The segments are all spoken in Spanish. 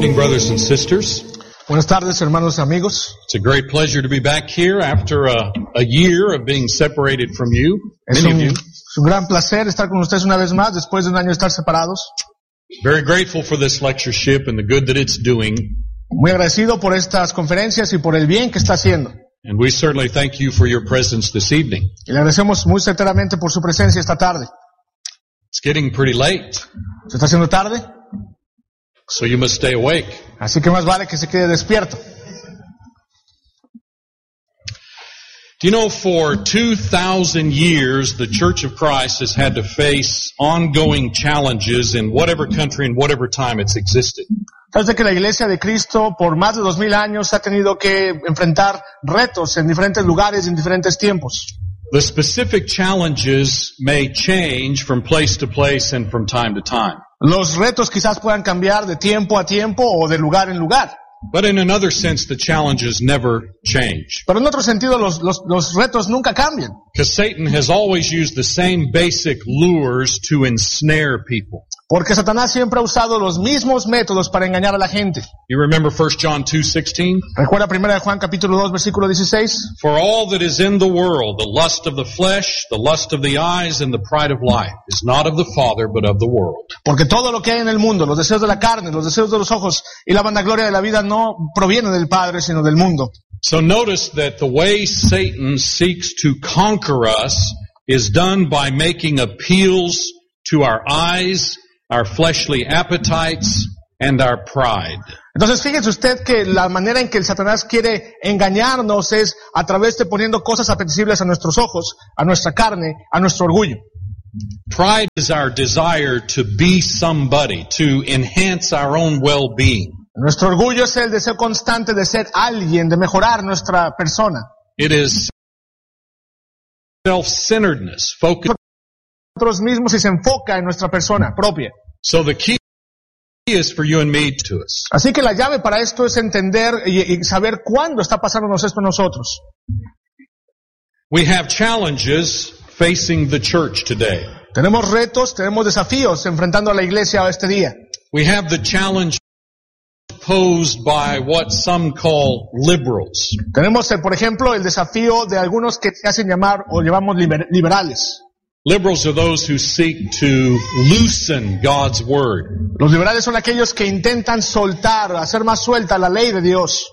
evening, brothers and sisters. Buenas tardes, hermanos y amigos. It's a great pleasure to be back here after a year of being separated from you, many of you. Es un gran placer estar con ustedes una vez más después de un año de estar separados. Very grateful for this lectureship and the good that it's doing. Muy agradecido por estas conferencias y por el bien que está haciendo. And we certainly thank you for your presence this evening. Y le agradecemos muy sinceramente por su presencia esta tarde. It's getting pretty late, Se está haciendo tarde, so you must stay awake. así que más vale que se quede despierto. Do you know, for 2,000 years, the Church of Christ has had to face ongoing challenges in whatever country and whatever time it's existed. Sabes que la Iglesia de Cristo por más de 2000 años ha tenido que enfrentar retos en diferentes lugares y en diferentes tiempos. The specific challenges may change from place to place and from time to time. Los retos quizás puedan cambiar de tiempo a tiempo o de lugar en lugar. But in another sense, the challenges never change. Pero en otro sentido los retos nunca cambian. Because Satan has always used the same basic lures to ensnare people. Porque Satanás siempre ha usado los mismos métodos para engañar a la gente. You remember 1 John 2:16? ¿Recuerda 1 Juan capítulo 2 versículo 16? For all that is in the world, the lust of the flesh, the lust of the eyes, and the pride of life, is not of the Father, but of the world. Porque todo lo que hay en el mundo, los deseos de la carne, los deseos de los ojos y la vanagloria de la vida no provienen del Padre, sino del mundo. So notice that the way Satan seeks to conquer us is done by making appeals to our eyes, our fleshly appetites, and our pride. Entonces fíjese usted que la manera en que el Satanás quiere engañarnos es a través de poniendo cosas apetecibles a nuestros ojos, a nuestra carne, a nuestro orgullo. Pride is our desire to be somebody, to enhance our own well-being. Nuestro orgullo es el deseo constante de ser alguien, de mejorar nuestra persona. It is self-centeredness, focus. Nosotros mismos y se enfoca en nuestra persona propia. So the key is for you and me to us. Así que la llave para esto es entender y saber cuándo está pasándonos esto a nosotros. We have challenges facing the church today. Tenemos retos, tenemos desafíos enfrentando a la iglesia este día. We have the challenge posed by what some call liberals. Tenemos, por ejemplo, el desafío de algunos que se hacen llamar o llamamos liberales. Liberals are those who seek to loosen God's word. Los liberales son aquellos que intentan soltar, hacer más suelta la ley de Dios.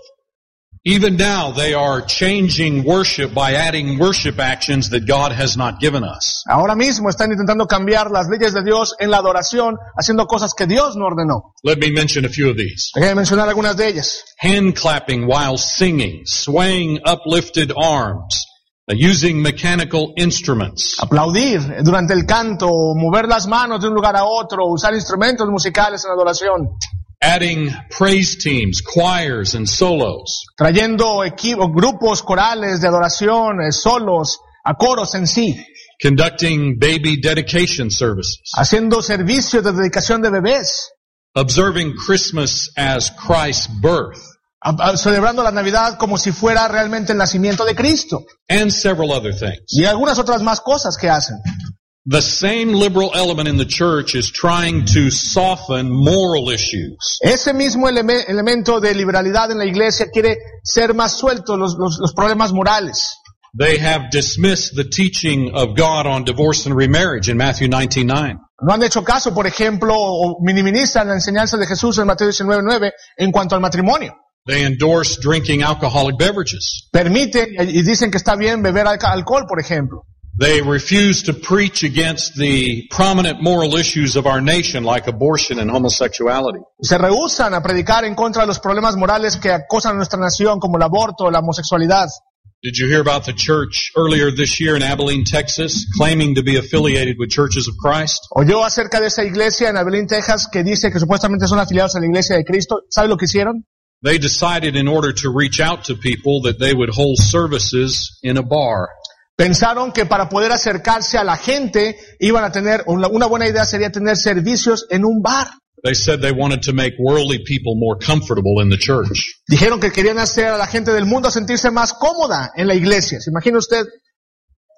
Even now they are changing worship by adding worship actions that God has not given us. Ahora mismo están intentando cambiar las leyes de Dios en la adoración, haciendo cosas que Dios no ordenó. Let me mention a few of these. Déjenme mencionar algunas de ellas. Hand clapping while singing, swaying uplifted arms, using mechanical instruments. Aplaudir durante el canto, mover las manos de un lugar a otro, usar instrumentos musicales en adoración. Adding praise teams, choirs, and solos. Trayendo grupos corales de adoración, solos, a coros en sí. Conducting baby dedication services. Haciendo servicios de dedicación de bebés. Observing Christmas as Christ's birth. Celebrando la Navidad como si fuera realmente el nacimiento de Cristo. And several other things. Y algunas otras más cosas que hacen. The same liberal element in the church is trying to soften moral issues. Ese mismo elemento de liberalidad en la iglesia quiere ser más suelto los problemas morales. They have dismissed the teaching of God on divorce and remarriage in Matthew 19:9. No han hecho caso, por ejemplo, o minimizan la enseñanza de Jesús en Mateo 19:9 en cuanto al matrimonio. They endorse drinking alcoholic beverages. Permiten y dicen que está bien beber alcohol, por ejemplo. They refuse to preach against the prominent moral issues of our nation like abortion and homosexuality. Se rehúsan a predicar en contra de los problemas morales que acosan a nuestra nación como el aborto o la homosexualidad. Did you hear about the church earlier this year in Abilene, Texas, claiming to be affiliated with Churches of Christ? Oyó acerca de esa iglesia en Abilene, Texas, que dice que supuestamente son afiliados a la iglesia de Cristo. ¿Sabe lo que hicieron? They decided in order to reach out to people that they would hold services in a bar. Pensaron que para poder acercarse a la gente iban a tener, una buena idea sería tener servicios en un bar. They said they wanted to make worldly people more comfortable in the church. Dijeron que querían hacer a la gente del mundo sentirse más cómoda en la iglesia. ¿Se imagina usted?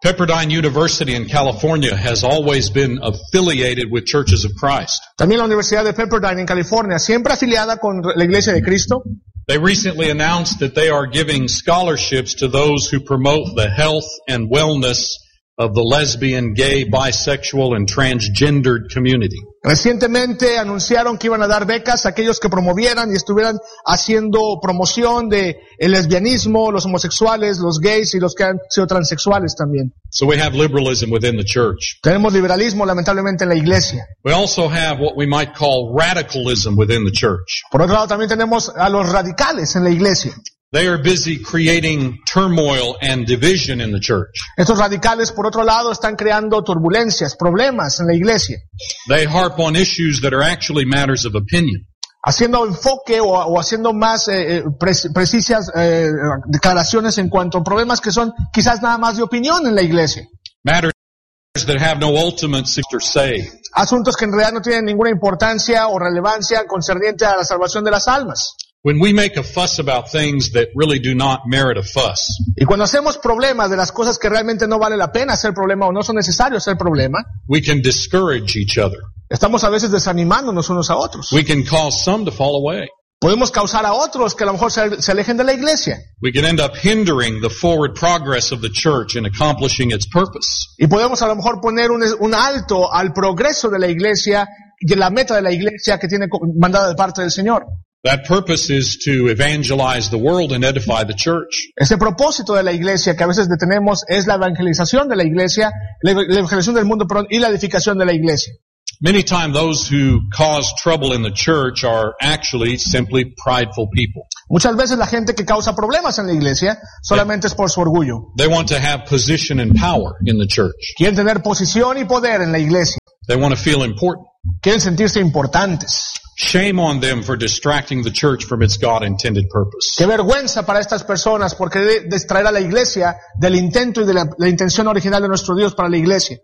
Pepperdine University in California has always been affiliated with Churches of Christ. También la Universidad de Pepperdine en California, siempre afiliada con la Iglesia de Cristo. They recently announced that they are giving scholarships to those who promote the health and wellness of the lesbian, gay, bisexual, and transgendered community. Recientemente anunciaron que iban a dar becas a aquellos que promovieran y estuvieran haciendo promoción de el lesbianismo, los homosexuales, los gays y los que han sido transexuales también. So we have liberalism within the church. Tenemos liberalismo lamentablemente en la iglesia. We also have what we might call radicalism within the church. Por otro lado también tenemos a los radicales en la iglesia. They are busy creating turmoil and division in the church. Estos radicales, por otro lado, están creando turbulencias, problemas en la iglesia. They harp on issues that are actually matters of opinion. Haciendo enfoque o haciendo más precisas declaraciones en cuanto a problemas que son quizás nada más de opinión en la iglesia. Matters that have no ultimate say. Asuntos que en realidad no tienen ninguna importancia o relevancia concerniente a la salvación de las almas. When we make a fuss about things that really do not merit a fuss. Y cuando hacemos problemas de las cosas que realmente no vale la pena hacer problema o no son necesarios hacer problema, we can discourage each other. Estamos a veces desanimándonos unos a otros. We can cause some to fall away. Podemos causar a otros que a lo mejor se alejen de la iglesia. We can end up hindering the forward progress of the church in accomplishing its purpose. Y podemos a lo mejor poner un alto al progreso de la iglesia y la meta de la iglesia que tiene mandada de parte del Señor. That purpose is to evangelize the world and edify the church. Ese propósito de la iglesia que a veces detenemos es la evangelización de la iglesia, la evangelización del mundo, y la edificación de la iglesia. Many times those who cause trouble in the church are actually simply prideful people. Muchas veces la gente que causa problemas en la iglesia solamente es por su orgullo. They want to have position and power in the church. Quieren tener posición y poder en la iglesia. They want to feel important. Quieren sentirse importantes. Shame on them for distracting the church from its God-intended purpose. Qué vergüenza para estas personas por querer distraer a la iglesia del intento y de la intención original de nuestro Dios para la iglesia.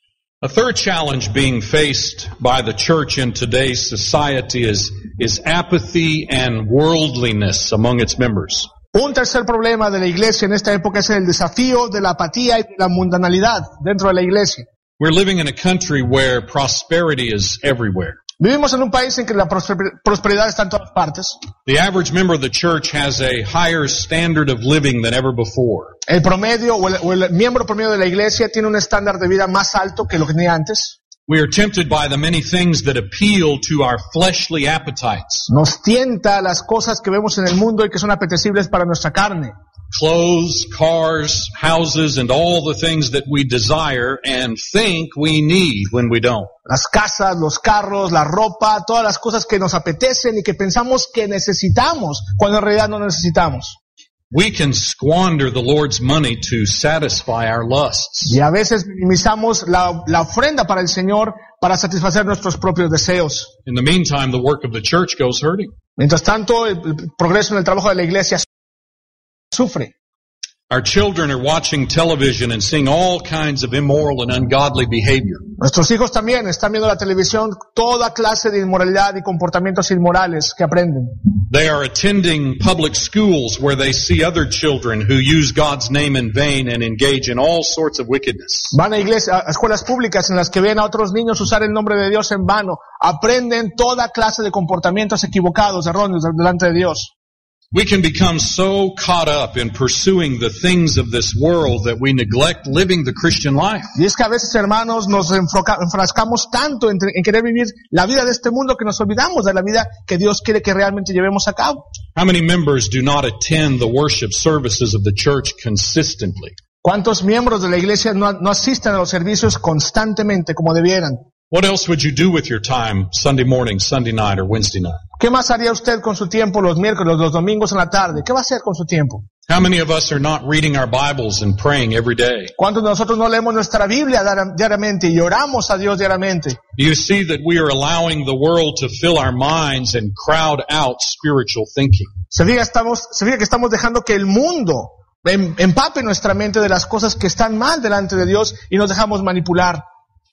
A third challenge being faced by the church in today's society is apathy and worldliness among its members. Un tercer problema de la iglesia en esta época es el desafío de la apatía y de la mundanalidad dentro de la iglesia. We're living in a country where prosperity is everywhere. Vivimos en un país en que la prosperidad está en todas partes. The average member of the church has a higher standard of living than ever before. El promedio o el miembro promedio de la iglesia tiene un estándar de vida más alto que lo que tenía antes. We are tempted by the many things that appeal to our fleshly appetites. Nos tienta las cosas que vemos en el mundo y que son apetecibles para nuestra carne. Clothes, cars, houses, and all the things that we desire and think we need when we don't. Las casas, los carros, la ropa, todas las cosas que nos apetecen y que pensamos que necesitamos, cuando en realidad no necesitamos. We can squander the Lord's money to satisfy our lusts. Y a veces minimizamos la ofrenda para el Señor para satisfacer nuestros propios deseos. In the meantime, the work of the church goes hurting. Mientras tanto, el progreso en el trabajo de la iglesia sufre. Our children are watching television and seeing all kinds of immoral and ungodly behavior. Nuestros hijos también están viendo la televisión, toda clase de inmoralidad y comportamientos inmorales que aprenden. They are attending public schools where they see other children who use God's name in vain and engage in all sorts of wickedness. Van a escuelas públicas en las que ven a otros niños usar el nombre de Dios en vano. Aprenden toda clase de comportamientos equivocados, erróneos delante de Dios. We can become so caught up in pursuing the things of this world that we neglect living the Christian life. Y es que a veces, hermanos, nos enfrascamos tanto en querer vivir la vida de este mundo que nos olvidamos de la vida que Dios quiere que realmente llevemos a cabo. How many members do not attend the worship services of the church consistently? ¿Cuántos miembros de la iglesia no asisten a los servicios constantemente como debieran? What else would you do with your time Sunday morning, Sunday night, or Wednesday night? ¿Qué más haría usted con su tiempo los miércoles, los domingos en la tarde? ¿Qué va a hacer con su tiempo? How many of us are not reading our Bibles and praying every day? ¿Cuántos de nosotros no leemos nuestra Biblia diariamente y oramos a Dios diariamente? Do you see that we are allowing the world to fill our minds and crowd out spiritual thinking? Se fija que estamos dejando que el mundo empape nuestra mente de las cosas que están mal delante de Dios y nos dejamos manipular.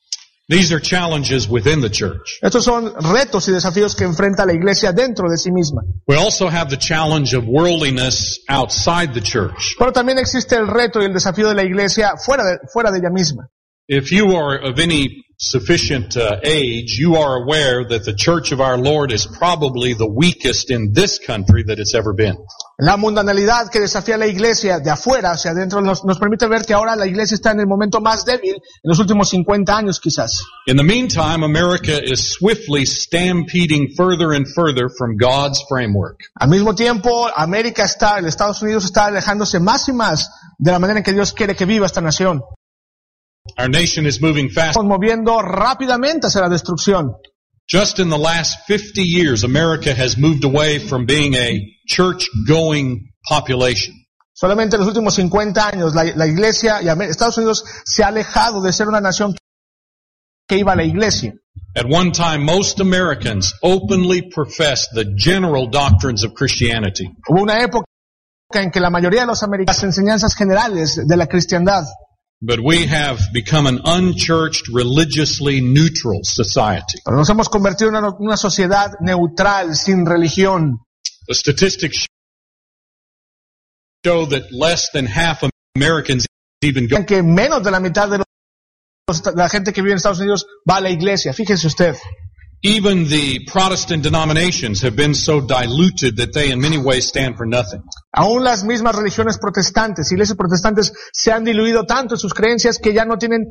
These are challenges within the church. Estos son retos y desafíos que enfrenta la iglesia dentro de sí misma. We also have the challenge of worldliness outside the church. Pero también existe el reto y el desafío de la iglesia fuera de ella misma. If you are of any sufficient age, you are aware that the church of our Lord is probably the weakest in this country that it's ever been. La mundanalidad que desafía a la iglesia de afuera hacia adentro nos permite ver que ahora la iglesia está en el momento más débil en los últimos 50 años quizás. In the meantime, America is swiftly stampeding further and further from God's framework. Al mismo tiempo, el Estados Unidos está alejándose más y más de la manera en que Dios quiere que viva esta nación. Our nation is moving fast. Estamos moviendo rápidamente hacia la destrucción. Just in the last 50 years, America has moved away from being a church-going population. Solamente en los últimos 50 años, la iglesia y Estados Unidos se ha alejado de ser una nación que iba a la iglesia. At one time, most Americans openly professed the general doctrines of Christianity. Hubo una época en que la mayoría de los americanos, las enseñanzas generales de la cristiandad. But we have become an unchurched, religiously neutral society. Pero nos hemos convertido en una sociedad neutral, sin religión. The statistics show that less than half of Americans even go. Que menos de la mitad de la gente que vive en Estados Unidos va a la iglesia. Fíjese usted. Even the Protestant denominations have been so diluted that they in many ways stand for nothing. Aún las mismas religiones protestantes, iglesias protestantes, se han diluido tanto en sus creencias que ya no tienen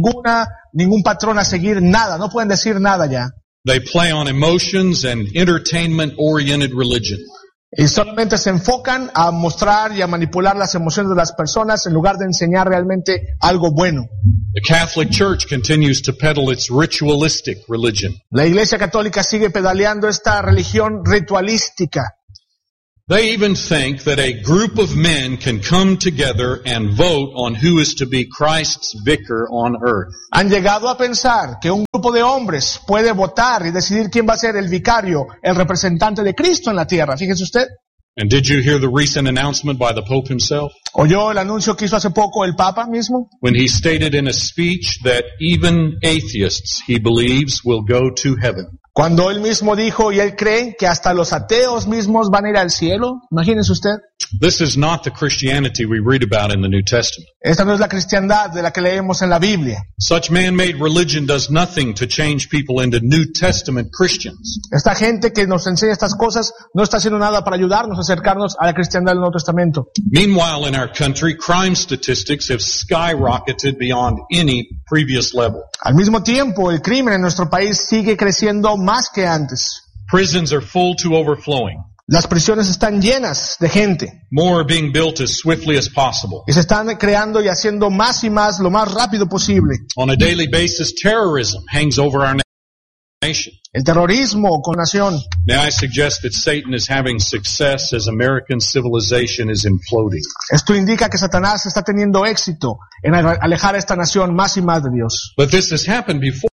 ningún patrón a seguir, nada, no pueden decir nada ya. They play on emotions and entertainment-oriented religion. Y solamente se enfocan a mostrar y a manipular las emociones de las personas en lugar de enseñar realmente algo bueno. The Catholic Church continues to peddle its ritualistic religion. La Iglesia Católica sigue pedaleando esta religión ritualística. They even think that a group of men can come together and vote on who is to be Christ's vicar on earth. Han llegado a pensar que un grupo de hombres puede votar y decidir quién va a ser el vicario, el representante de Cristo en la tierra. Fíjese usted. And did you hear the recent announcement by the Pope himself? ¿Oyó el anuncio que hizo hace poco el Papa mismo? When he stated in a speech that even atheists, he believes, will go to heaven. Cuando él mismo dijo y él cree que hasta los ateos mismos van a ir al cielo. Imagínese usted. This is not the Christianity we read about in the New Testament. Esta no es la cristiandad de la que leemos en la Biblia. Such man-made religion does nothing to change people into New Testament Christians. Esta gente que nos enseña estas cosas no está haciendo nada para ayudarnos a acercarnos a la cristiandad del Nuevo Testamento. Meanwhile, in our country, crime statistics have skyrocketed beyond any previous level. Al mismo tiempo, el crimen en nuestro país sigue creciendo más que antes. Prisons are full to overflowing. Las prisiones están llenas de gente. More are being built as swiftly as possible. Y se están creando y haciendo más y más lo más rápido posible. On a daily basis, terrorism hangs over our nation. El terrorismo con nación. May I suggest that Satan is having success as American civilization is imploding. Esto indica que Satanás está teniendo éxito en alejar a esta nación más y más de Dios. But this has happened before.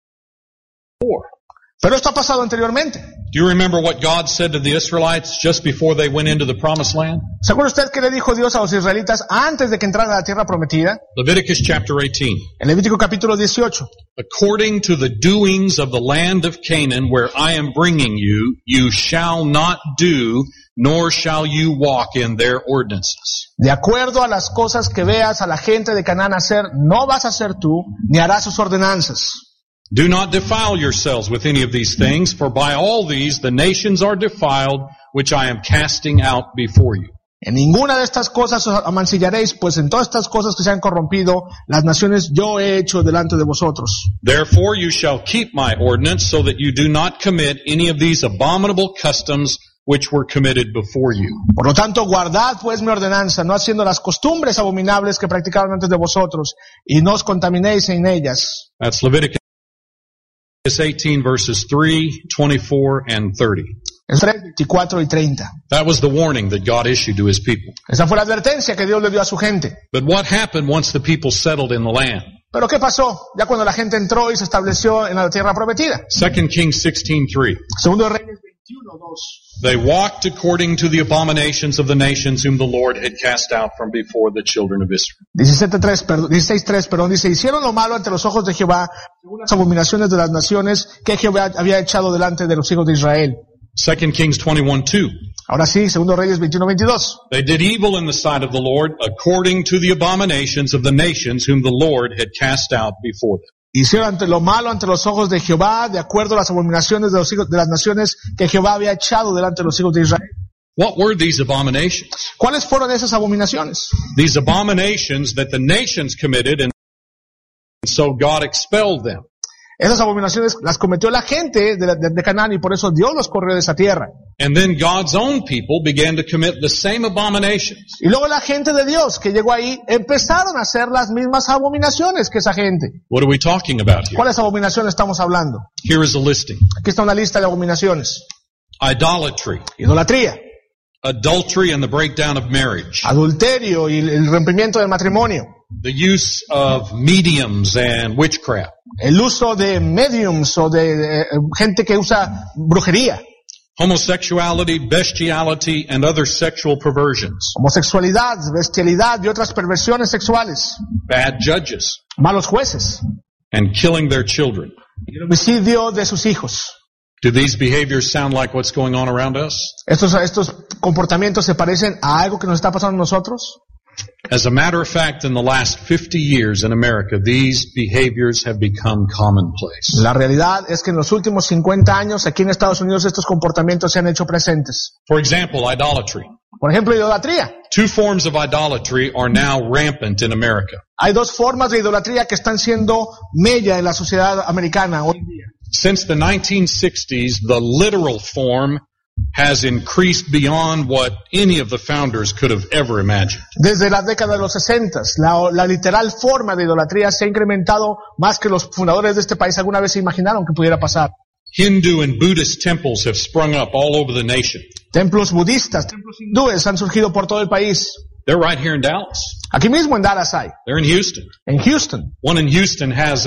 Pero esto ha pasado anteriormente. Do you remember what God said to the Israelites just before they went into the promised land? ¿Se acuerda usted qué le dijo Dios a los israelitas antes de que entraran a la tierra prometida? Leviticus chapter 18. En Levítico capítulo 18. According to the doings of the land of Canaan where I am bringing you, you shall not do, nor shall you walk in their ordinances. De acuerdo a las cosas que veas a la gente de Canaán hacer, no vas a hacer tú, ni harás sus ordenanzas. Do not defile yourselves with any of these things, for by all these the nations are defiled, which I am casting out before you. En ninguna de estas cosas os amancillaréis, pues en todas estas cosas que se han corrompido, las naciones yo he hecho delante de vosotros. Therefore you shall keep my ordinance, so that you do not commit any of these abominable customs which were committed before you. Por lo tanto, guardad pues mi ordenanza, no haciendo las costumbres abominables que practicaron antes de vosotros, y no os contaminéis en ellas. That's Leviticus 18 verses 3, 24, and 30. El 3, 24 y 30. That was the warning that God issued to his people. Esa fue la advertencia que Dios le dio a su gente. But what happened once the people settled in the land? Pero ¿qué pasó? Ya cuando la gente entró y se estableció en la tierra prometida. 2 Kings 16:3. Segundo de Reyes 21:2. They walked according to the abominations of the nations whom the Lord had cast out from before the children of Israel. 16:3, perdón, dice, hicieron lo malo ante los ojos de Jehová, según las abominaciones de las naciones que Jehová había echado delante de los hijos de Israel. 2 Kings 21:2. Ahora sí, Segundo Reyes 21:22. They did evil in the sight of the Lord according to the abominations of the nations whom the Lord had cast out before them. Hicieron lo malo ante los ojos de Jehová, de acuerdo a las abominaciones de los hijos de las naciones que Jehová había echado delante de los hijos de Israel. What were these abominations? ¿Cuáles fueron esas abominaciones? These abominations that the nations committed, and so God expelled them. Esas abominaciones las cometió la gente de Canaán y por eso Dios los corrió de esa tierra. And then God's own people began to commit the same abominations. Y luego la gente de Dios que llegó ahí empezaron a hacer las mismas abominaciones que esa gente. What are we talking about here? ¿Cuáles abominaciones estamos hablando? Here is a listing. Aquí está una lista de abominaciones. Idolatry, Idolatría, adultery and the breakdown of marriage, adulterio y el rompimiento del matrimonio, the use of mediums and witchcraft, el uso de mediums o de gente que usa brujería, homosexuality, bestiality, and other sexual perversions, homosexualidad, bestialidad y otras perversiones sexuales, bad judges, malos jueces, and killing their children. y el homicidio de sus hijos. Do these behaviors sound like what's going on around us? ¿Estos comportamientos se parecen a algo que nos está pasando a nosotros? As a matter of fact, in the last 50 years in America, these behaviors have become commonplace. La realidad es que en los últimos 50 años aquí en Estados Unidos estos comportamientos se han hecho presentes. For example, idolatry. Por ejemplo, idolatría. Two forms of idolatry are now rampant in America. Hay dos formas de idolatría que están siendo mella en la sociedad americana hoy en día. Since the 1960s, the literal form has increased beyond what any of the founders could have ever imagined. Desde la década de los 60, la literal forma de idolatría se ha incrementado más que los fundadores de este país alguna vez se imaginaron que pudiera pasar. Hindu and Buddhist temples have sprung up all over the nation. Templos budistas, templos hindúes han surgido por todo el país. They're right here in Dallas. Aquí mismo en Dallas hay. They're in Houston. En Houston. One in Houston has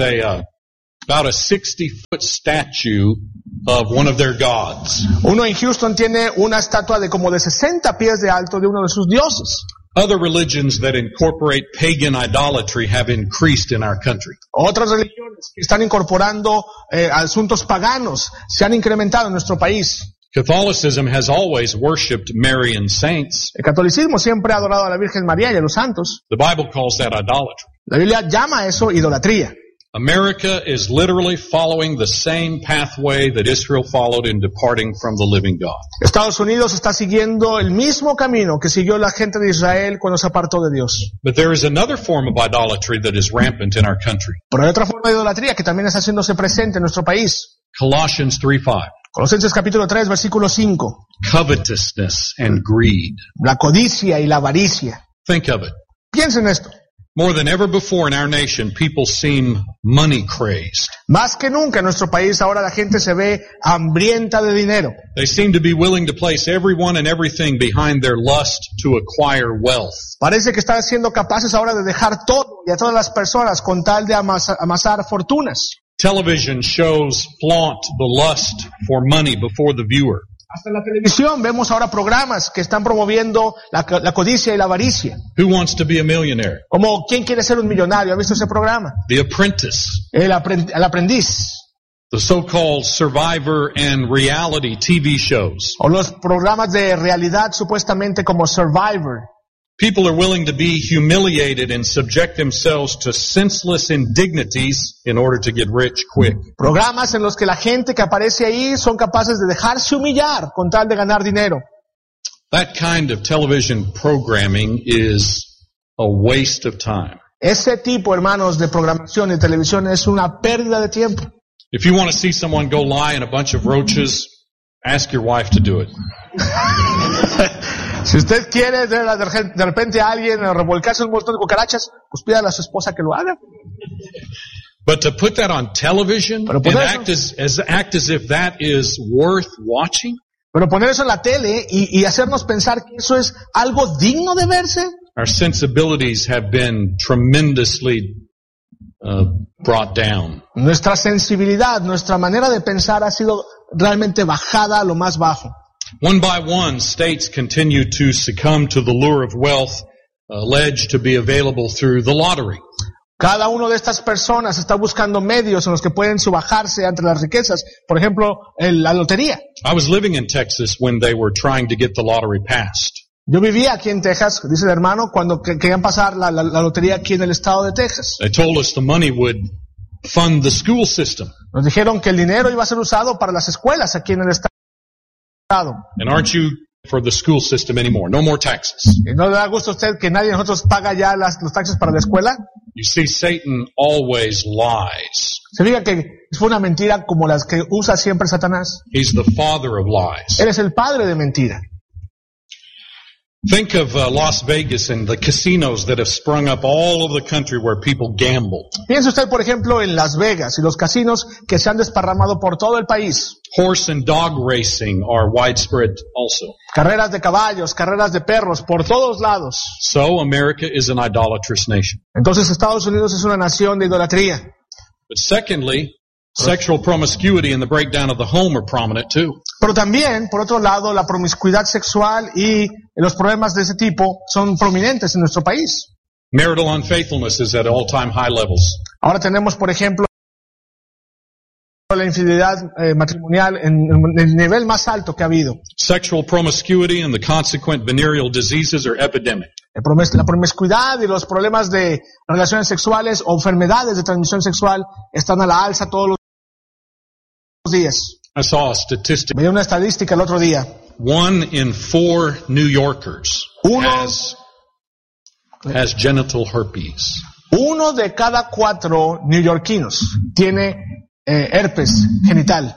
about a 60-foot statue of one of their gods. Uno en Houston tiene una estatua de como de 60 pies de alto de uno de sus dioses. Other religions that incorporate pagan idolatry have increased in our country. Otras religiones que están incorporando asuntos paganos se han incrementado en nuestro país. Catholicism has always worshipped Mary and saints. El catolicismo siempre ha adorado a la Virgen María y a los santos. The Bible calls that idolatry. La Biblia llama a eso idolatría. America is literally following the same pathway that Israel followed in departing from the living God. Estados Unidos está siguiendo el mismo camino que siguió la gente de Israel cuando se apartó de Dios. But there is another form of idolatry that is rampant in our country. Pero hay otra forma de idolatría que también está haciéndose presente en nuestro país. Colossians 3:5. Colosenses capítulo 3, versículo 5. Covetousness and greed. La codicia y la avaricia. Think of it. Piensen esto. More than ever before in our nation, people seem money crazed. Más que nunca en nuestro país ahora la gente se ve hambrienta de dinero. They seem to be willing to place everyone and everything behind their lust to acquire wealth. Parece que están siendo capaces ahora de dejar todo y a todas las personas con tal de amasar fortunas. Television shows flaunt the lust for money before the viewer. Hasta en la televisión vemos ahora programas que están promoviendo la codicia y la avaricia. Who wants to be a millionaire? Como ¿quién quiere ser un millonario? ¿Ha visto ese programa? The Apprentice. El aprendiz. The so-called Survivor and reality TV shows. O los programas de realidad supuestamente como Survivor. People are willing to be humiliated and subject themselves to senseless indignities in order to get rich quick. Programas en los que la gente que aparece ahí son capaces de dejarse humillar con tal de ganar dinero. That kind of television programming is a waste of time. Ese tipo, hermanos, de programación y televisión es una pérdida de tiempo. If you want to see someone go lie in a bunch of roaches, ask your wife to do it. Si usted quiere de repente a alguien revolcarse un montón de cucarachas, pues pídale a su esposa que lo haga. But to put that on television and act as if that is worth watching? Pero poner eso en la tele y hacernos pensar que eso es algo digno de verse. Our sensibilities have been tremendously brought down. Nuestra sensibilidad, nuestra manera de pensar ha sido realmente bajada a lo más bajo. One by one, states continue to succumb to the lure of wealth alleged to be available through the lottery. Cada una de estas personas está buscando medios en los que pueden subajarse ante las riquezas. Por ejemplo, la lotería. I was living in Texas when they were trying to get the lottery passed. Yo vivía aquí en Texas, dice el hermano, cuando querían pasar la lotería aquí en el estado de Texas. They told us the money would fund the school system. Nos dijeron que el dinero iba a ser usado para las escuelas aquí en el estado. And aren't you for the school system anymore? No more taxes. ¿Y no le da gusto a usted que nadie de nosotros paga ya los taxes para la escuela? You see, Satan always lies. Se diga que fue una mentira como las que usa siempre Satanás. He's the father of lies. Él es el padre de mentira. Think of Las Vegas and the casinos that have sprung up all over the country where people gamble. Piense usted, por ejemplo, en Las Vegas y los casinos que se han desparramado por todo el país. Horse and dog racing are widespread also. Carreras de caballos, carreras de perros, por todos lados. So America is an idolatrous nation. Entonces Estados Unidos es una nación de idolatría. But secondly, sexual promiscuity and the breakdown of the home are prominent too. Pero también, por otro lado, la promiscuidad sexual y los problemas de ese tipo son prominentes en nuestro país. Marital unfaithfulness is at all-time high levels. Ahora tenemos, por ejemplo, la infidelidad matrimonial en el nivel más alto que ha habido. Sexual promiscuity and the consequent venereal diseases are epidemic. La promiscuidad y los problemas de relaciones sexuales o enfermedades de transmisión sexual están a la alza todos los días. I saw a statistic. Me dio una estadística el otro día. 1 in 4 New Yorkers has genital herpes. 1 de cada 4 neoyorquinos tiene herpes genital.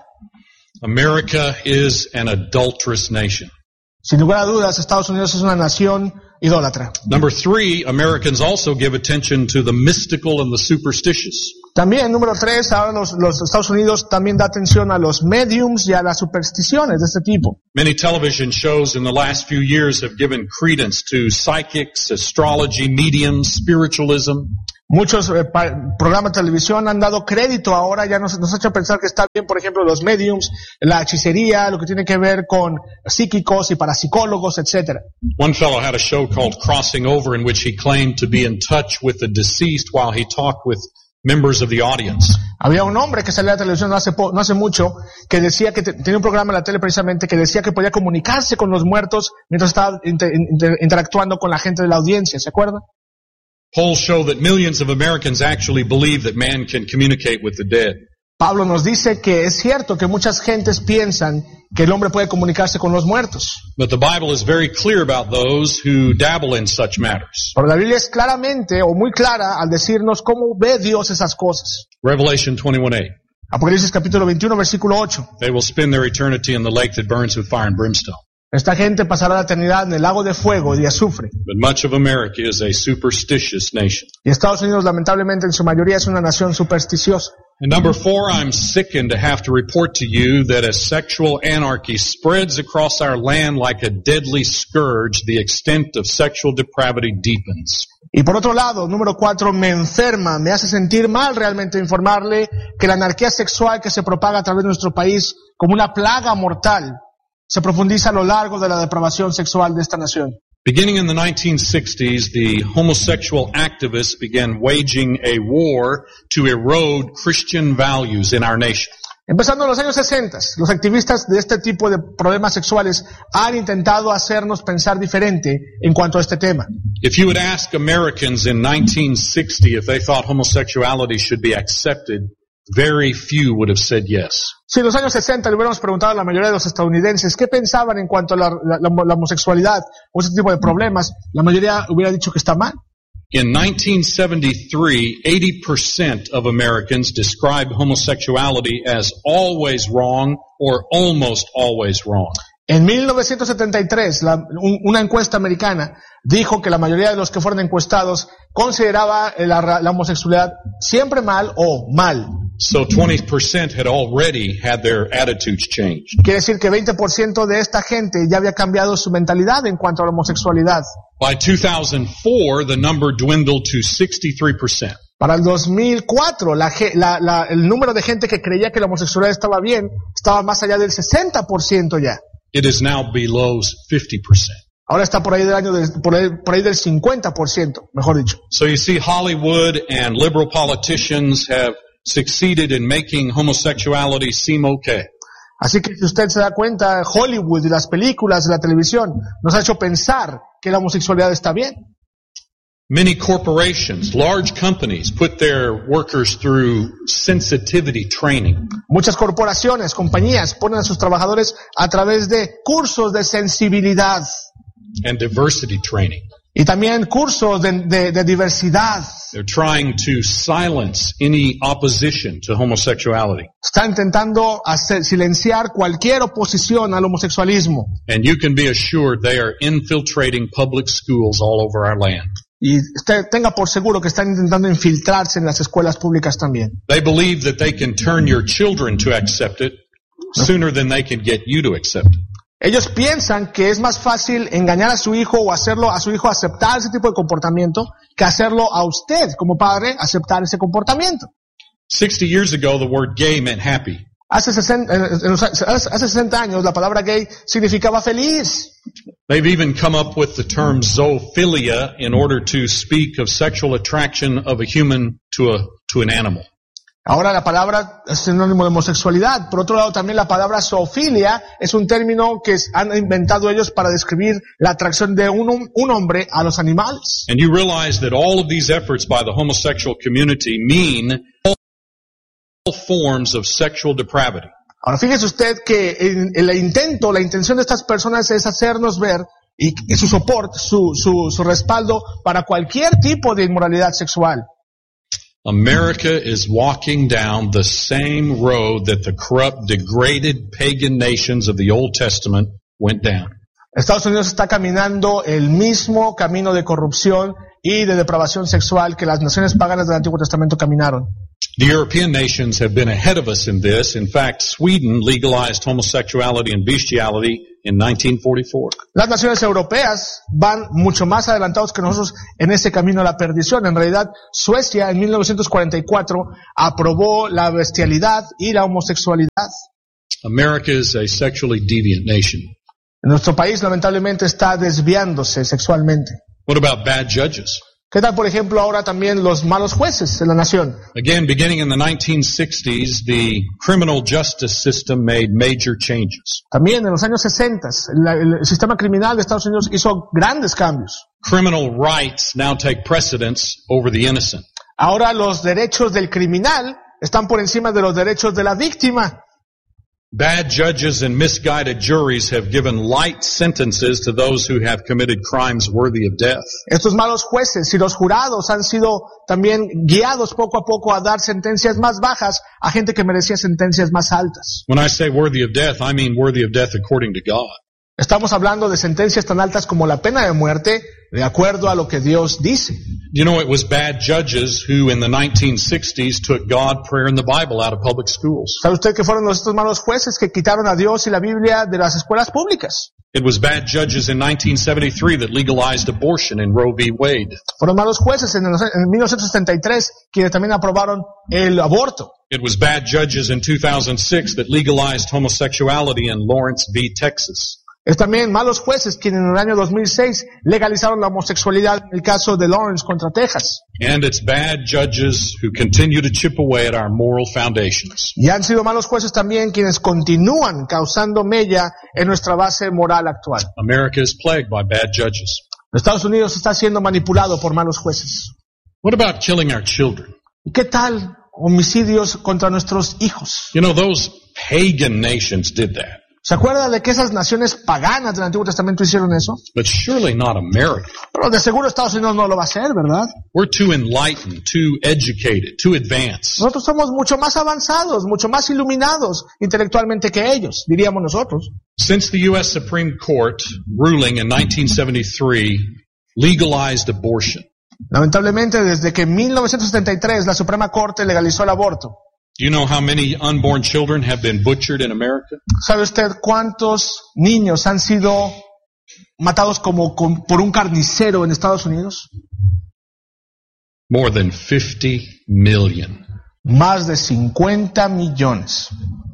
America is an adulterous nation. Sin lugar a dudas, Estados Unidos es una nación idólatra. Number 3, Americans also give attention to the mystical and the superstitious. También, número 3, ahora los Estados Unidos también da atención a los mediums y a las supersticiones de este tipo. Many television shows in the last few years have given credence to psychics, astrology, mediums, spiritualism. Muchos programas de televisión han dado crédito ahora, ya nos ha hecho pensar que está bien, por ejemplo, los mediums, la hechicería, lo que tiene que ver con psíquicos y parapsicólogos, etc. One fellow had a show called Crossing Over in which he claimed to be in touch with the deceased while he talked with members of the audience. Había un hombre que salía a la televisión no hace mucho que decía que tenía un programa en la tele precisamente que decía que podía comunicarse con los muertos mientras estaba interactuando con la gente de la audiencia, ¿se acuerda? Polls show that millions of Americans actually believe that man can communicate with the dead. Pablo nos dice que es cierto que muchas gentes piensan que el hombre puede comunicarse con los muertos. But the Bible is very clear about those who dabble in such matters. Pero la Biblia es claramente o muy clara al decirnos cómo ve Dios esas cosas. Revelation 21:8. Apocalipsis capítulo 21, versículo 8. They will spend their eternity in the lake that burns with fire and brimstone. Esta gente pasará la eternidad en el lago de fuego y de azufre. But much of America is a superstitious nation. Y Estados Unidos, lamentablemente, en su mayoría es una nación supersticiosa. And number 4, I'm sickened to have to report to you that as sexual anarchy spreads across our land like a deadly scourge, the extent of sexual depravity deepens. Y por otro lado, número 4, me enferma, me hace sentir mal realmente informarle que la anarquía sexual que se propaga a través de nuestro país como una plaga mortal se profundiza a lo largo de la depravación sexual de esta nación. Beginning in the 1960s, the homosexual activists began waging a war to erode Christian values in our nation. Empezando en los años 60, los activistas de este tipo de problemas sexuales han intentado hacernos pensar diferente en cuanto a este tema. If you would ask Americans in 1960 if they thought homosexuality should be accepted, very few would have said yes. Si en los años 60 le hubiéramos preguntado a la mayoría de los estadounidenses qué pensaban en cuanto a la homosexualidad o ese tipo de problemas, la mayoría hubiera dicho que está mal. In 1973, 80% of Americans described homosexuality as always wrong or almost always wrong. En 1973, una encuesta americana dijo que la mayoría de los que fueron encuestados consideraba la homosexualidad siempre mal o mal. So 20% had already had their attitudes changed. Quiere decir que 20% de esta gente ya había cambiado su mentalidad en cuanto a la homosexualidad. By 2004, the number dwindled to 63%. Para el 2004, el número de gente que creía que la homosexualidad estaba bien estaba más allá del 60% ya. It is now below 50%. Ahora está por ahí por ahí del 50%, mejor dicho. So you see, Hollywood and liberal politicians have succeeded in making homosexuality seem okay. Así que si usted se da cuenta, Hollywood y las películas de la televisión nos ha hecho pensar que la homosexualidad está bien. Many corporations, large companies, put their workers through sensitivity training. Muchas corporaciones, compañías ponen a sus trabajadores a través de cursos de sensibilidad. And diversity training. Y también cursos de diversidad. They're trying to silence any opposition to homosexuality. Está intentando silenciar cualquier oposición al homosexualismo. And you can be assured they are infiltrating public schools all over our land. Y usted tenga por seguro que están intentando infiltrarse en las escuelas públicas también. They believe that they can turn your children to accept it sooner than they can get you to accept it. Ellos piensan que es más fácil engañar a su hijo o hacerlo a su hijo aceptar ese tipo de comportamiento que hacerlo a usted como padre aceptar ese comportamiento. 60 years ago, the word gay meant happy. Hace 60 años la palabra gay significaba feliz. They've even come up with the term zoophilia in order to speak of sexual attraction of a human to an animal. Ahora la palabra es sinónimo de homosexualidad. Por otro lado, también la palabra zoofilia es un término que han inventado ellos para describir la atracción de un hombre a los animales. And you realize that all of these efforts by the homosexual community mean all forms of sexual depravity. Ahora fíjese usted que la intención de estas personas es hacernos ver y su soporte, su respaldo para cualquier tipo de inmoralidad sexual. America is walking down the same road that the corrupt, degraded pagan nations of the Old Testament went down. Estados Unidos está caminando el mismo camino de corrupción y de depravación sexual que las naciones paganas del Antiguo Testamento caminaron. The European nations have been ahead of us in this. In fact, Sweden legalized homosexuality and bestiality in 1944. Las naciones europeas van mucho más adelantados que nosotros en ese camino a la perdición. En realidad, Suecia en 1944 aprobó la bestialidad y la homosexualidad. America is a sexually deviant nation. Nuestro país lamentablemente está desviándose sexualmente. What about bad judges? ¿Qué tal, por ejemplo, ahora también los malos jueces en la nación? Again, beginning in the 1960s, the criminal justice system made major changes. También en los años 60, el sistema criminal de Estados Unidos hizo grandes cambios. Criminal rights now take precedence over the innocent. Ahora los derechos del criminal están por encima de los derechos de la víctima. Bad judges and misguided juries have given light sentences to those who have committed crimes worthy of death. Estos malos jueces y los jurados han sido también guiados poco a poco a dar sentencias más bajas a gente que merecía sentencias más altas. When I say worthy of death, I mean worthy of death according to God. Estamos hablando de sentencias tan altas como la pena de muerte, de acuerdo a lo que Dios dice. You know, it was bad judges who in the 1960s took God, prayer, and the Bible out of public schools. ¿Sabe usted que fueron estos malos jueces que quitaron a Dios y la Biblia de las escuelas públicas? It was bad judges in 1973 that legalized abortion in Roe v. Wade. Fueron malos jueces en 1973 quienes también aprobaron el aborto. It was bad judges in 2006 that legalized homosexuality in Lawrence v. Texas. Es también malos jueces quienes en el año 2006 legalizaron la homosexualidad en el caso de Lawrence contra Texas. And it's bad judges who continue to chip away at our moral foundations. Y han sido malos jueces también quienes continúan causando mella en nuestra base moral actual. America is plagued by bad judges. Estados Unidos está siendo manipulado por malos jueces. What about killing our children? ¿Y qué tal homicidios contra nuestros hijos? You know, those pagan nations did that. ¿Se acuerda de que esas naciones paganas del Antiguo Testamento hicieron eso? But surely not America. Pero de seguro Estados Unidos no lo va a hacer, ¿verdad? We're too enlightened, too educated, too advanced. Nosotros somos mucho más avanzados, mucho más iluminados intelectualmente que ellos, diríamos nosotros. Since the U.S. Supreme Court ruling in 1973 legalized abortion. Lamentablemente, desde que en 1973 la Suprema Corte legalizó el aborto. Do you know how many unborn children have been butchered in America? ¿Sabe usted cuántos niños han sido matados por un carnicero en Estados Unidos? More than 50 million. Más de 50 millones.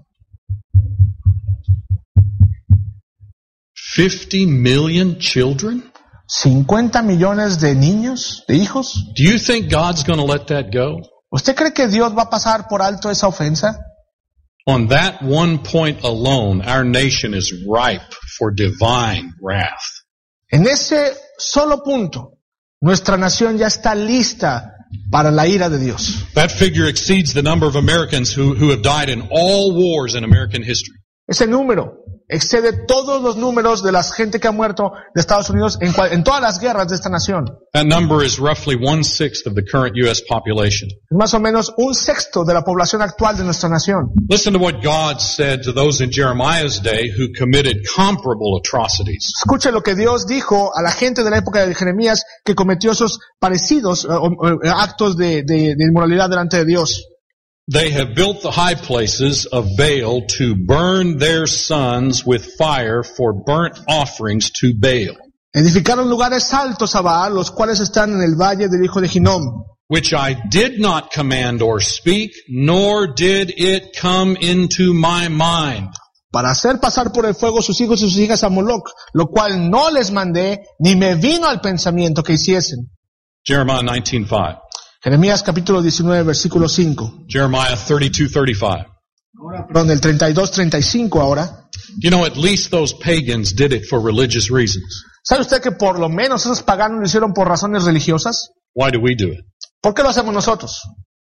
50 million children? 50 millones de niños, de hijos. Do you think God's going to let that go? ¿Usted cree que Dios va a pasar por alto esa ofensa? On that one point alone, our nation is ripe for divine wrath. En ese solo punto, nuestra nación ya está lista para la ira de Dios. That figure exceeds the number of Americans who have died in all wars in American history. Ese número excede todos los números de la gente que ha muerto de Estados Unidos en todas las guerras de esta nación. That number is roughly 1/6 of the current U.S. population. Es más o menos 1/6 de la población actual de nuestra nación. Listen to what God said to those in Jeremiah's day who committed comparable atrocities. Escuche lo que Dios dijo a la gente de la época de Jeremías que cometió esos parecidos actos de inmoralidad delante de Dios. They have built the high places of Baal to burn their sons with fire for burnt offerings to Baal. Edificaron lugares altos a Baal, los cuales están en el valle del hijo de Hinnom. Which I did not command or speak, nor did it come into my mind. Para hacer pasar por el fuego sus hijos y sus hijas a Moloch, lo cual no les mandé, ni me vino al pensamiento que hiciesen. Jeremiah 19:5. Jeremías capítulo 19, versículo 5. Jeremiah 32:35. Perdón, el 32-35 ahora. You know, at least those pagans did it for religious reasons. ¿Sabe usted que por lo menos esos paganos lo hicieron por razones religiosas? Why do we do it? ¿Por qué lo hacemos nosotros?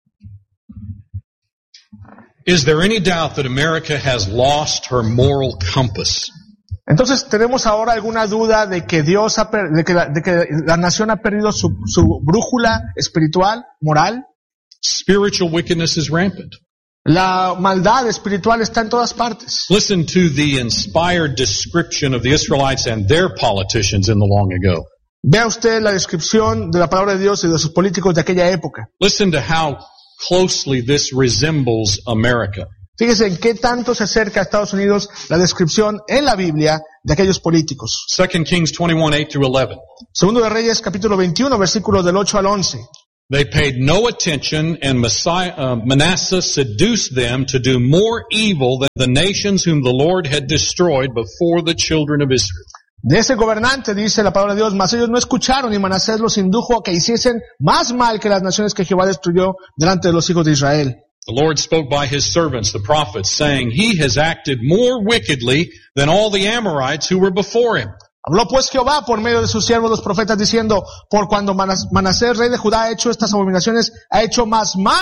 Is there any doubt that America has lost her moral compass? Entonces, ¿tenemos ahora alguna duda de que de que la nación ha perdido su brújula espiritual, moral? Spiritual wickedness is rampant. La maldad espiritual está en todas partes. Listen to the inspired description of the Israelites and their politicians in the long ago. Vea usted la descripción de la palabra de Dios y de sus políticos de aquella época. Listen to how closely this resembles America. Fíjese en qué tanto se acerca a Estados Unidos la descripción en la Biblia de aquellos políticos. 2 Kings 21:8-11. Segundo de Reyes capítulo 21 versículos del 8 al 11. They paid no attention, and Manasseh seduced them to do more evil than the nations whom the Lord had destroyed before the children of Israel. De ese gobernante, dice la palabra de Dios, mas ellos no escucharon y Manasés los indujo a que hiciesen más mal que las naciones que Jehová destruyó delante de los hijos de Israel. The Lord spoke by His servants, the prophets, saying, He has acted more wickedly than all the Amorites who were before him. Habló pues Jehová por medio de sus siervos los profetas diciendo, por cuando Manasés, rey de Judá, ha hecho estas abominaciones, ha hecho más mal